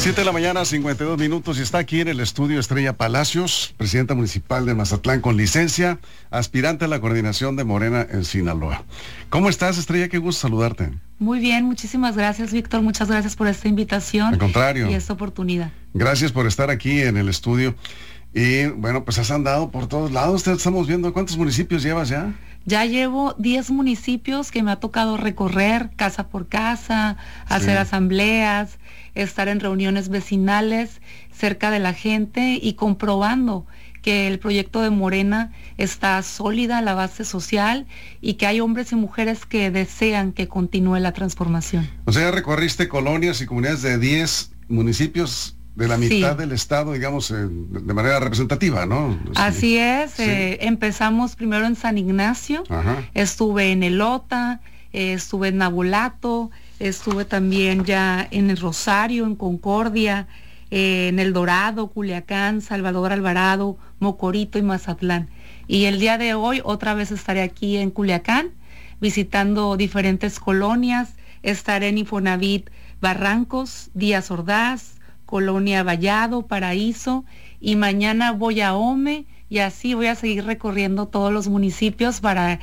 7 de la mañana, 52 minutos, y está aquí en el estudio Estrella Palacios, presidenta municipal de Mazatlán con licencia, aspirante a la coordinación de Morena en Sinaloa. ¿Cómo estás, Estrella? Qué gusto saludarte. Muy bien, muchísimas gracias, Víctor. Muchas gracias por esta invitación. Al contrario. Y esta oportunidad. Gracias por estar aquí en el estudio. Y bueno, pues has andado por todos lados. Te estamos viendo. ¿Cuántos municipios llevas ya? Ya llevo 10 municipios que me ha tocado recorrer casa por casa, hacer asambleas, estar en reuniones vecinales cerca de la gente y comprobando que el proyecto de Morena está sólida, la base social, y que hay hombres y mujeres que desean que continúe la transformación. O sea, recorriste colonias y comunidades de 10 municipios de la mitad del estado, digamos, de manera representativa, ¿no? Así es. Empezamos primero en San Ignacio, estuve en Elota, estuve en Nabolato, estuve también ya en el Rosario, en Concordia, en El Dorado, Culiacán, Salvador Alvarado, Mocorito y Mazatlán. Y el día de hoy otra vez estaré aquí en Culiacán, visitando diferentes colonias. Estaré en Infonavit Barrancos, Díaz Ordaz, Colonia Vallado, Paraíso, y mañana voy a Ome, y así voy a seguir recorriendo todos los municipios para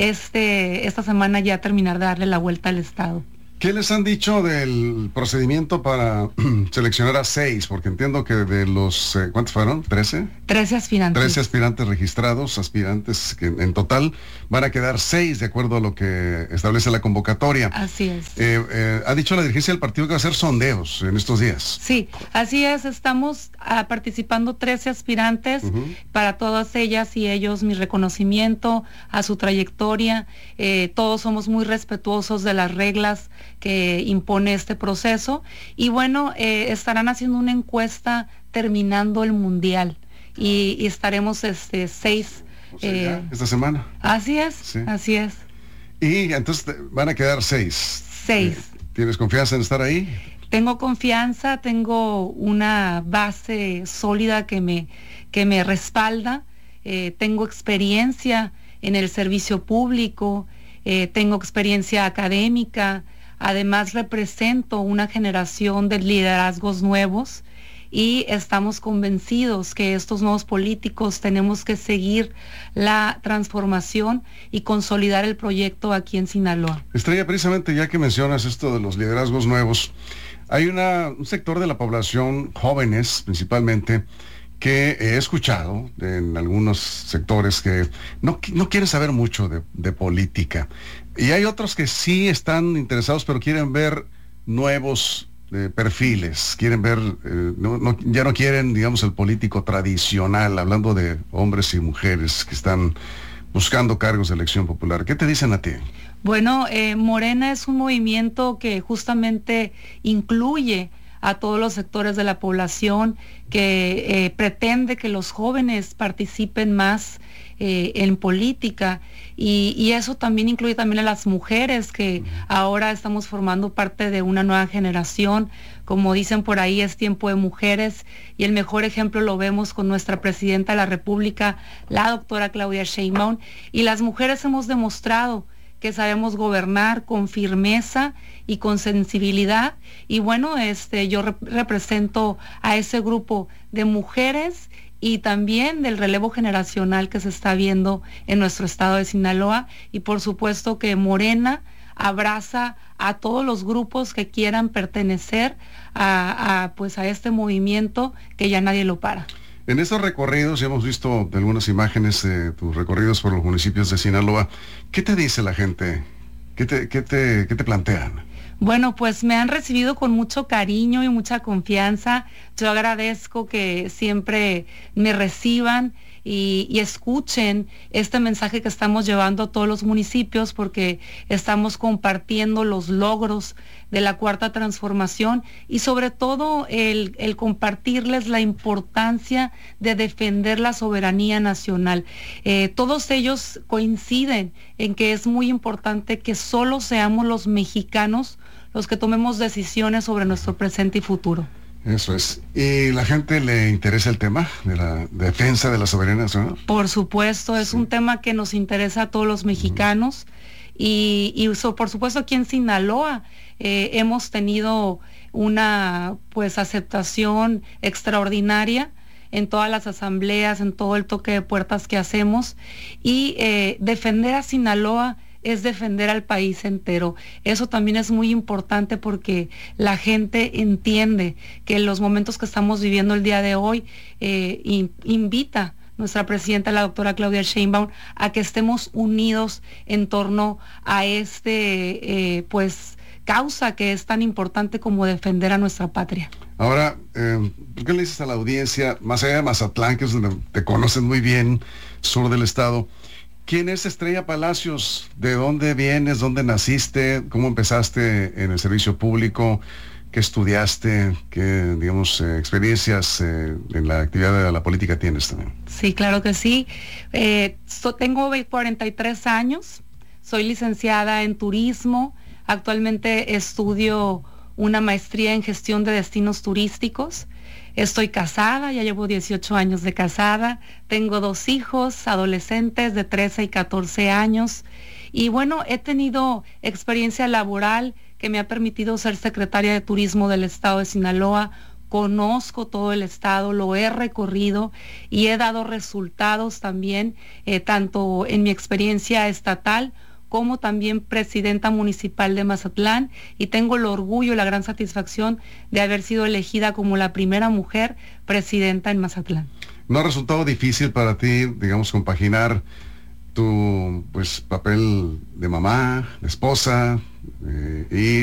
esta semana ya terminar de darle la vuelta al estado. ¿Qué les han dicho del procedimiento para seleccionar a 6? Porque entiendo que de los, ¿cuántos fueron? ¿13? 13 aspirantes. 13 aspirantes registrados, aspirantes que en total van a quedar 6 de acuerdo a lo que establece la convocatoria. Así es. Ha dicho la dirigencia del partido que va a hacer sondeos en estos días. Sí, así es. Estamos participando 13 aspirantes. Para todas ellas y ellos mi reconocimiento a su trayectoria. Todos somos muy respetuosos de las reglas que impone este proceso, y bueno, estarán haciendo una encuesta terminando el mundial y estaremos 6 esta semana. Así es, sí. Así es. Y entonces van a quedar 6. 6. ¿Tienes confianza en estar ahí? Tengo confianza, tengo una base sólida que me respalda, tengo experiencia en el servicio público, tengo experiencia académica. Además represento una generación de liderazgos nuevos y estamos convencidos que estos nuevos políticos tenemos que seguir la transformación y consolidar el proyecto aquí en Sinaloa. Estrella, precisamente ya que mencionas esto de los liderazgos nuevos, hay un sector de la población, jóvenes principalmente, que he escuchado en algunos sectores que no quieren saber mucho de política. Y hay otros que sí están interesados, pero quieren ver nuevos perfiles, quieren ver, ya no quieren, digamos, el político tradicional, hablando de hombres y mujeres que están buscando cargos de elección popular. ¿Qué te dicen a ti? Bueno, Morena es un movimiento que justamente incluye a todos los sectores de la población, que pretende que los jóvenes participen más en política, y eso también incluye también a las mujeres, que ahora estamos formando parte de una nueva generación. Como dicen por ahí, es tiempo de mujeres, y el mejor ejemplo lo vemos con nuestra presidenta de la República, la doctora Claudia Sheinbaum, y las mujeres hemos demostrado que sabemos gobernar con firmeza y con sensibilidad, y bueno, yo represento a ese grupo de mujeres y también del relevo generacional que se está viendo en nuestro estado de Sinaloa, y por supuesto que Morena abraza a todos los grupos que quieran pertenecer a este movimiento, que ya nadie lo para. En estos recorridos, ya hemos visto algunas imágenes de tus recorridos por los municipios de Sinaloa. ¿Qué te dice la gente? ¿Qué te plantean? Bueno, pues me han recibido con mucho cariño y mucha confianza. Yo agradezco que siempre me reciban y escuchen este mensaje que estamos llevando a todos los municipios, porque estamos compartiendo los logros de la Cuarta Transformación, y sobre todo el compartirles la importancia de defender la soberanía nacional. Todos ellos coinciden en que es muy importante que solo seamos los mexicanos los que tomemos decisiones sobre nuestro presente y futuro. Eso es. ¿Y la gente le interesa el tema de la defensa de la soberanía nacional? Por supuesto, es un tema que nos interesa a todos los mexicanos. Por supuesto aquí en Sinaloa hemos tenido una pues aceptación extraordinaria en todas las asambleas, en todo el toque de puertas que hacemos, y defender a Sinaloa es defender al país entero. Eso también es muy importante porque la gente entiende que en los momentos que estamos viviendo el día de hoy invita nuestra presidenta, la doctora Claudia Sheinbaum, a que estemos unidos en torno a pues causa que es tan importante como defender a nuestra patria. Ahora, ¿por qué le dices a la audiencia, más allá de Mazatlán, que es donde te conocen muy bien, sur del estado, quién es Estrella Palacios? ¿De dónde vienes? ¿Dónde naciste? ¿Cómo empezaste en el servicio público? ¿Qué estudiaste? ¿Qué, digamos, experiencias en la actividad de la política tienes también? Sí, claro que sí. Tengo 43 años, soy licenciada en turismo, actualmente estudio una maestría en gestión de destinos turísticos. Estoy casada, ya llevo 18 años de casada, tengo 2 hijos adolescentes de 13 y 14 años y bueno, he tenido experiencia laboral que me ha permitido ser secretaria de turismo del estado de Sinaloa. Conozco todo el estado, lo he recorrido y he dado resultados también, tanto en mi experiencia estatal como también presidenta municipal de Mazatlán, y tengo el orgullo y la gran satisfacción de haber sido elegida como la primera mujer presidenta en Mazatlán. ¿No ha resultado difícil para ti, digamos, compaginar tu pues papel de mamá, de esposa y